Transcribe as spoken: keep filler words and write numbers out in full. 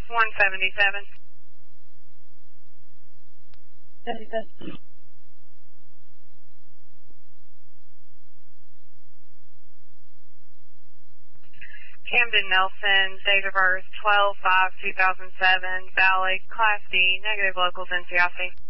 one seventy-seven. seventy-seven. Camden Nelson, date of birth twelve five two thousand seven, valid, Class D, negative locals N C I C.